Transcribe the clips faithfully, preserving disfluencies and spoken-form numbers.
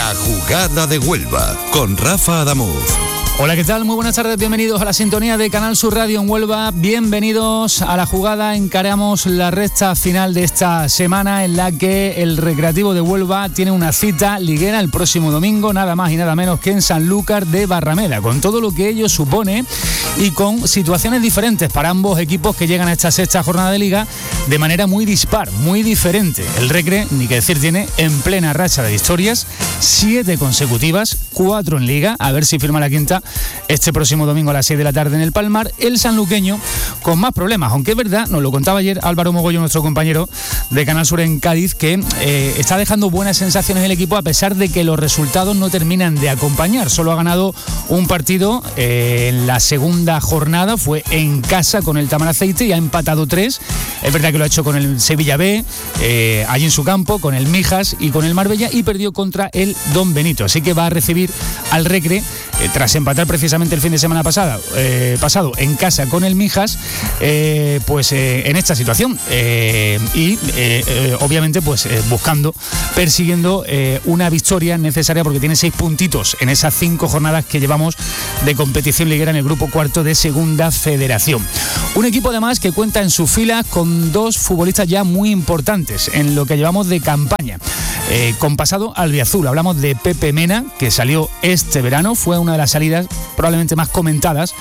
La Jugada de Huelva, con Rafa Adamuz. Hola, ¿qué tal? Muy buenas tardes, bienvenidos a la sintonía de Canal Sur Radio en Huelva. Bienvenidos a La Jugada. Encaramos la recta final de esta semana en la que el Recreativo de Huelva tiene una cita liguera el próximo domingo, nada más y nada menos que en Sanlúcar de Barrameda, con todo lo que ello supone y con situaciones diferentes para ambos equipos que llegan a esta sexta jornada de liga de manera muy dispar, muy diferente. El Recre, ni que decir tiene, en plena racha de victorias, siete consecutivas, cuatro en liga, a ver si firma la quinta este próximo domingo a las seis de la tarde en el Palmar. El sanluqueño con más problemas, aunque es verdad, nos lo contaba ayer Álvaro Mogollo, nuestro compañero de Canal Sur en Cádiz, que eh, está dejando buenas sensaciones el equipo a pesar de que los resultados no terminan de acompañar. Solo ha ganado un partido eh, en la segunda jornada, fue en casa con el Tamaraceite y ha empatado tres. Es verdad que lo ha hecho con el Sevilla B, eh, allí en su campo, con el Mijas y con el Marbella, y perdió contra el Don Benito. Así que va a recibir al Recre, eh, tras empatar precisamente el fin de semana pasada, eh, pasado en casa con el Mijas, eh, pues eh, en esta situación eh, y eh, eh, obviamente pues eh, buscando, persiguiendo eh, una victoria necesaria porque tiene seis puntitos en esas cinco jornadas que llevamos de competición liguera en el grupo cuarto de Segunda Federación. Un equipo además que cuenta en sus filas con dos futbolistas ya muy importantes en lo que llevamos de campaña, eh, con pasado albiazul. Hablamos de Pepe Mena, que salió este verano, fue una de las salidas probablemente más comentadas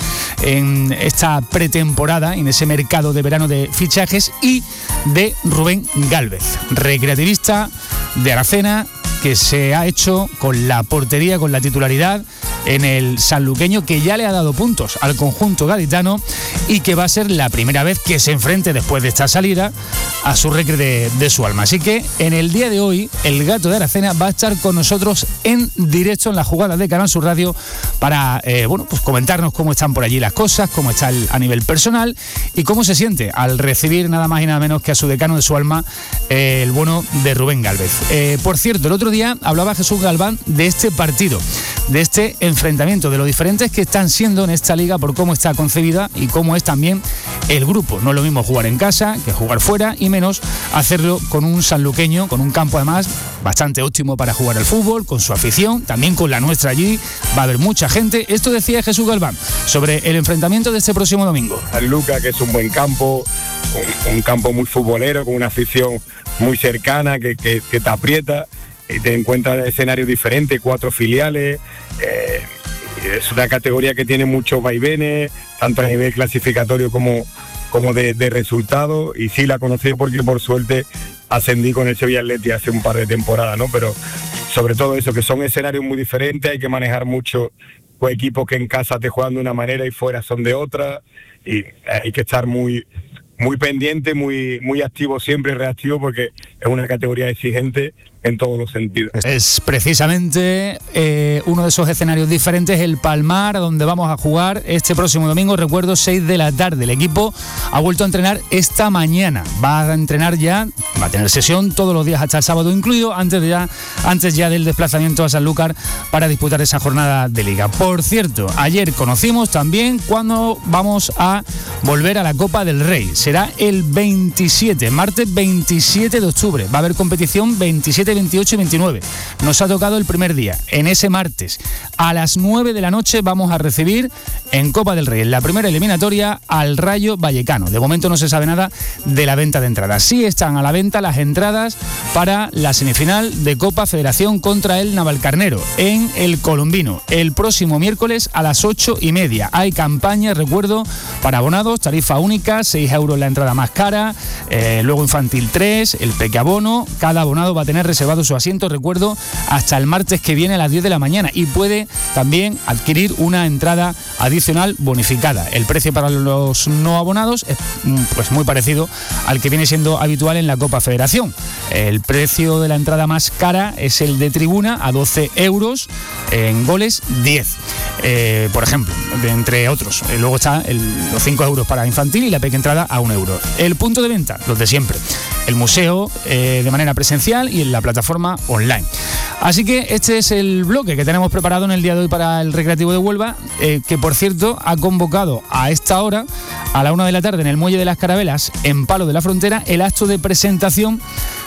en esta pretemporada, en ese mercado de verano de fichajes, y de Rubén Gálvez, recreativista de Aracena, que se ha hecho con la portería, con la titularidad en el sanluqueño, que ya le ha dado puntos al conjunto gaditano y que va a ser la primera vez que se enfrente después de esta salida a su Recre de, de su alma. Así que en el día de hoy el Gato de Aracena va a estar con nosotros en directo en La Jugada de Canal Sur Radio para eh, bueno, pues comentarnos cómo están por allí las cosas, cómo está el, a nivel personal y cómo se siente al recibir nada más y nada menos que a su decano de su alma, eh, el bueno de Rubén Gálvez. Eh, por cierto, el otro día hablaba Jesús Galván de este partido, de este enfrentamiento, de lo diferentes que están siendo en esta liga por cómo está concebida y cómo es también el grupo. No es lo mismo jugar en casa que jugar fuera, y menos hacerlo con un sanluqueño, con un campo además bastante óptimo para jugar al fútbol, con su afición, también con la nuestra allí, va a haber mucha gente. Esto decía Jesús Galván sobre el enfrentamiento de este próximo domingo. Sanlúcar, que es un buen campo, un, un campo muy futbolero, con una afición muy cercana, que, que, que te aprieta, y te encuentras escenarios diferentes, cuatro filiales, eh, es una categoría que tiene muchos vaivenes, tanto a nivel clasificatorio como, como de, de resultados, y sí la conocí porque por suerte ascendí con el Sevilla Athletic hace un par de temporadas, ¿no? Pero sobre todo eso, que son escenarios muy diferentes, hay que manejar mucho pues, equipos que en casa te juegan de una manera y fuera son de otra, y hay que estar muy... muy pendiente, muy, muy activo siempre, reactivo, porque es una categoría exigente en todos los sentidos. Es precisamente eh, uno de esos escenarios diferentes, el Palmar, donde vamos a jugar este próximo domingo, recuerdo, seis de la tarde. El equipo ha vuelto a entrenar esta mañana, va a entrenar ya, va a tener sesión todos los días hasta el sábado incluido, antes, de ya, antes ya del desplazamiento a Sanlúcar para disputar esa jornada de liga. Por cierto, ayer conocimos también cuándo vamos a volver a la Copa del Rey. Será el veintisiete, martes veintisiete de octubre. Va a haber competición veintisiete, veintiocho y veintinueve. Nos ha tocado el primer día, en ese martes. A las nueve de la noche vamos a recibir en Copa del Rey, en la primera eliminatoria, al Rayo Vallecano. De momento no se sabe nada de la venta de entradas. Sí están a la venta las entradas para la semifinal de Copa Federación contra el Navalcarnero en el Colombino, el próximo miércoles a las ocho y media. Hay campaña, recuerdo, para abonados, tarifa única, seis euros la entrada más cara, eh, luego infantil tres, el pequeabono. Cada abonado va a tener reservado su asiento, recuerdo, hasta el martes que viene a las diez de la mañana, y puede también adquirir una entrada adicional bonificada. El precio para los no abonados es pues muy parecido al que viene siendo habitual en la Copa Federación. El precio de la entrada más cara es el de tribuna, a doce euros, en goles diez, eh, por ejemplo, de, entre otros. Eh, luego está el, los cinco euros para infantil y la pequeña entrada a un euro. El punto de venta, los de siempre. El museo eh, de manera presencial y en la plataforma online. Así que este es el bloque que tenemos preparado en el día de hoy para el Recreativo de Huelva, eh, que por cierto ha convocado a esta hora, a la una de la tarde, en el Muelle de las Carabelas, en Palos de la Frontera, el acto de presentación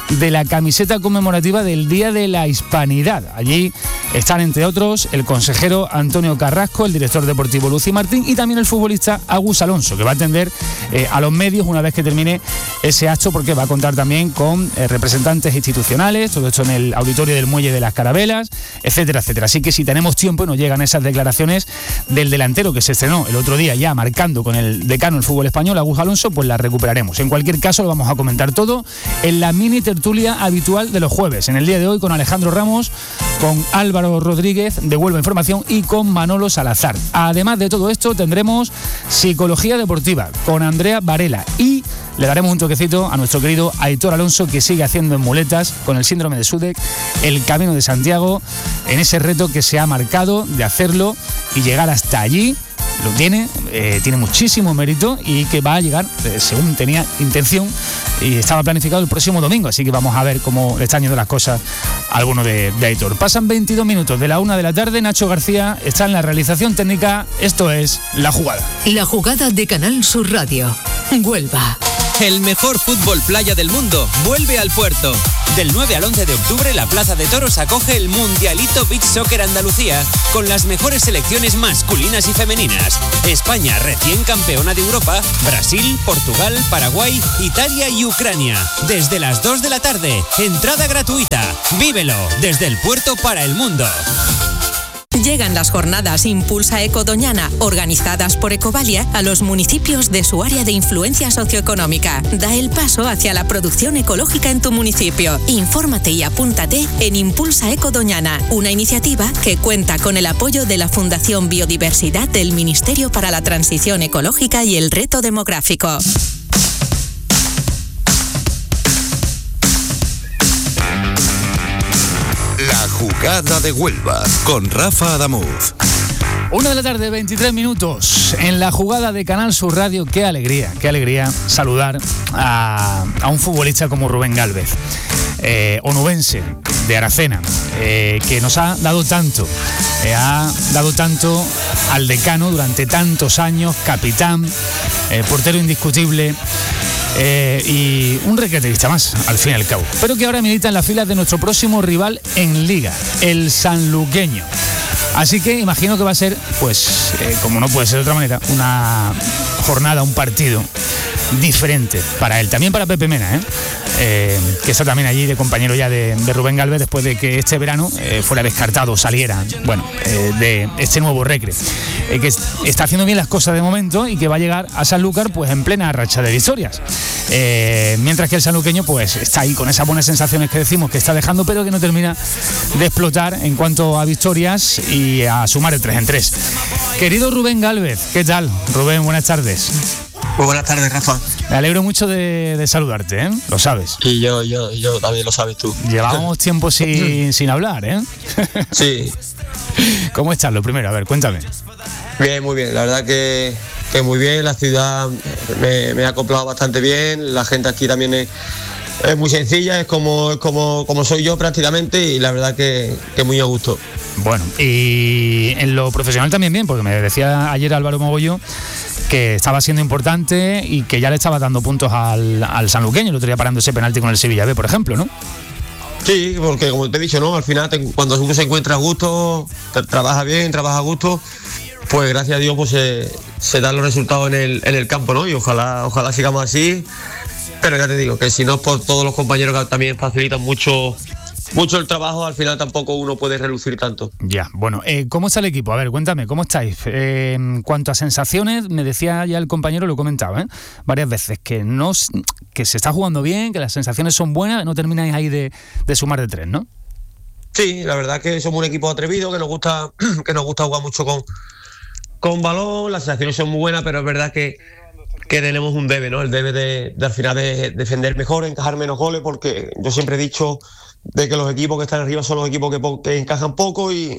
de la camiseta conmemorativa del Día de la Hispanidad. Allí están, entre otros, el consejero Antonio Carrasco, el director deportivo Luci Martín y también el futbolista Agus Alonso, que va a atender eh, a los medios una vez que termine ese acto, porque va a contar también con eh, representantes institucionales, todo esto en el auditorio del Muelle de las Carabelas, etcétera, etcétera. Así que si tenemos tiempo y nos llegan esas declaraciones del delantero que se estrenó el otro día ya marcando con el decano del fútbol español, Agus Alonso, pues la recuperaremos. En cualquier caso, lo vamos a comentar todo en la mini tertulia habitual de los jueves. En el día de hoy con Alejandro Ramos, con Álvaro Rodríguez de Huelva Información y con Manolo Salazar. Además de todo esto, tendremos psicología deportiva con Andrea Varela y le daremos un toquecito a nuestro querido Aitor Alonso, que sigue haciendo en muletas con el síndrome de Sudek el Camino de Santiago, en ese reto que se ha marcado de hacerlo y llegar hasta allí. Lo tiene, eh, tiene muchísimo mérito y que va a llegar, eh, según tenía intención y estaba planificado, el próximo domingo. Así que vamos a ver cómo le están yendo las cosas a alguno de, de Aitor. Pasan veintidós minutos de la una de la tarde. Nacho García está en la realización técnica. Esto es La Jugada. La Jugada de Canal Sur Radio. Huelva. El mejor fútbol playa del mundo vuelve al Puerto. Del nueve al once de octubre, la Plaza de Toros acoge el Mundialito Beach Soccer Andalucía con las mejores selecciones masculinas y femeninas. España, recién campeona de Europa, Brasil, Portugal, Paraguay, Italia y Ucrania. Desde las dos de la tarde, entrada gratuita. Vívelo desde el Puerto para el mundo. Llegan las jornadas Impulsa Eco Doñana, organizadas por Ecovalia, a los municipios de su área de influencia socioeconómica. Da el paso hacia la producción ecológica en tu municipio. Infórmate y apúntate en Impulsa Eco Doñana, una iniciativa que cuenta con el apoyo de la Fundación Biodiversidad del Ministerio para la Transición Ecológica y el Reto Demográfico. La Jugada de Huelva con Rafa Adamuz. Una de la tarde, veintitrés minutos, en La Jugada de Canal Sur Radio. Qué alegría, qué alegría saludar a, a un futbolista como Rubén Gálvez, eh, onubense de Aracena, eh, que nos ha dado tanto, eh, ha dado tanto al decano durante tantos años, capitán, eh, portero indiscutible. Eh, y un recreativista más, al fin y al cabo, pero que ahora milita en las filas de nuestro próximo rival en Liga, el sanluqueño. Así que imagino que va a ser, pues, eh, como no puede ser de otra manera, una jornada, un partido diferente para él, también para Pepe Mena, ¿eh? Eh, que está también allí de compañero ya de, de Rubén Gálvez, después de que este verano eh, fuera descartado, saliera, bueno, eh, de este nuevo recre, eh, que está haciendo bien las cosas de momento y que va a llegar a Sanlúcar pues en plena racha de victorias, eh, mientras que el sanluqueño pues está ahí con esas buenas sensaciones que decimos que está dejando, pero que no termina de explotar en cuanto a victorias y a sumar el tres en tres. Querido Rubén Gálvez, ¿qué tal? Rubén, buenas tardes. Muy buenas tardes, Rafa. Me alegro mucho de, de saludarte, ¿eh? Lo sabes. Y yo, yo, yo también lo sabes tú. Llevábamos tiempo sin, sin hablar, ¿eh? Sí. ¿Cómo estás? Lo primero, a ver, cuéntame. Bien, muy bien. La verdad que, que muy bien. La ciudad me, me ha acoplado bastante bien. La gente aquí también es, es muy sencilla, es como, como, como soy yo prácticamente, y la verdad que, que muy a gusto. Bueno, y en lo profesional también bien, porque me decía ayer Álvaro Mogollo que estaba siendo importante y que ya le estaba dando puntos al, al sanluqueño, el otro día parando ese penalti con el Sevilla B, por ejemplo, ¿no? Sí, porque como te he dicho, ¿no? Al final, te, cuando uno se encuentra a gusto, tra- trabaja bien, trabaja a gusto, pues gracias a Dios pues se, se dan los resultados en el, en el campo, ¿no? Y ojalá, ojalá sigamos así. Pero ya te digo, que si no es por todos los compañeros que también facilitan mucho mucho el trabajo, al final tampoco uno puede relucir tanto. Ya, bueno, eh, ¿cómo está el equipo? A ver, cuéntame, ¿cómo estáis? Eh, en cuanto a sensaciones, me decía ya el compañero, lo he comentado, ¿eh? varias veces, que no que se está jugando bien, que las sensaciones son buenas, no termináis ahí de, de sumar de tres, ¿no? Sí, la verdad que somos un equipo atrevido, que nos gusta, que nos gusta jugar mucho con, con balón, las sensaciones son muy buenas, pero es verdad que que tenemos un debe, ¿no? El debe de, de al final de defender mejor, encajar menos goles, porque yo siempre he dicho de que los equipos que están arriba son los equipos que, que encajan poco, y,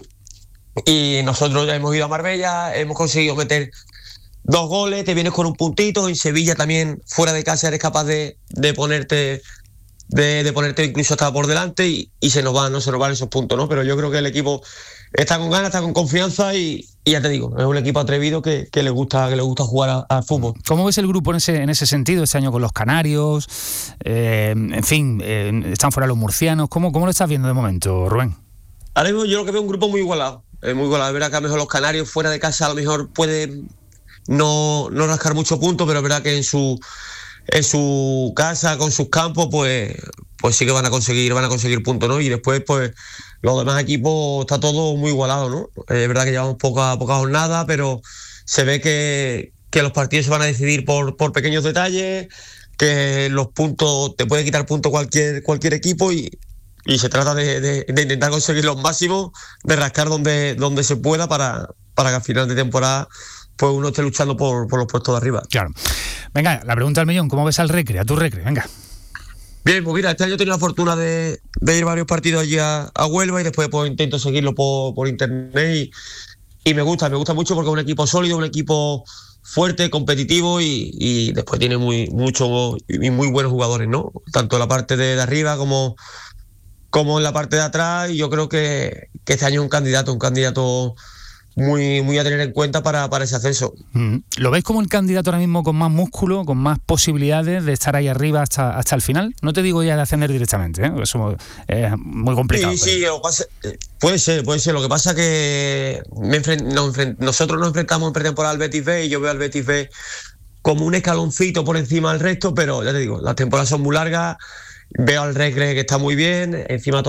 y nosotros ya hemos ido a Marbella, hemos conseguido meter dos goles, te vienes con un puntito. En Sevilla también, fuera de casa, eres capaz de, de ponerte de, de ponerte incluso hasta por delante y, y se nos van, ¿no? Se nos van esos puntos, ¿no? Pero yo creo que el equipo está con ganas, está con confianza y, y ya te digo, es un equipo atrevido que, que le gusta que le gusta jugar al fútbol. ¿Cómo ves el grupo en ese, en ese sentido, este año con los canarios? Eh, en fin, eh, están fuera los murcianos. ¿Cómo, ¿Cómo lo estás viendo de momento, Rubén? Ahora mismo yo lo que veo es un grupo muy igualado. Es muy igualado. Es verdad que a lo mejor los canarios fuera de casa a lo mejor pueden no, no rascar muchos puntos, pero es verdad que en su en su casa, con sus campos, pues, pues sí que van a conseguir, van a conseguir puntos, ¿no? Y después, pues, los demás equipos está todo muy igualado, ¿no? Es verdad que llevamos poca, poca jornada, pero se ve que, que los partidos se van a decidir por, por pequeños detalles, que los puntos, te puede quitar puntos cualquier, cualquier equipo y, y se trata de, de, de intentar conseguir los máximos, de rascar donde, donde se pueda para, para que al final de temporada pues uno esté luchando por, por los puestos de arriba. Claro. Venga, la pregunta del millón, ¿cómo ves al Recre, a tu Recre? Venga. Bien, pues mira, este año he tenido la fortuna de, de ir varios partidos allí a, a Huelva y después pues intento seguirlo por, por internet y, y me gusta, me gusta mucho porque es un equipo sólido, un equipo fuerte, competitivo y, y después tiene muy muchos y muy buenos jugadores, ¿no? Tanto en la parte de, de arriba como, como en la parte de atrás y yo creo que, que este año es un candidato, un candidato muy, muy a tener en cuenta para, para ese ascenso. Mm. ¿Lo veis como el candidato ahora mismo con más músculo, con más posibilidades de estar ahí arriba hasta, hasta el final? No te digo ya de ascender directamente, ¿eh? Eso es muy complicado. Sí, sí, lo pasa, puede ser, puede ser. Lo que pasa que me enfrent, nos enfrent, nosotros nos enfrentamos en pretemporada al Betis B y yo veo al Betis B como un escaloncito por encima del resto, pero ya te digo, las temporadas son muy largas, veo al Recre que está muy bien, encima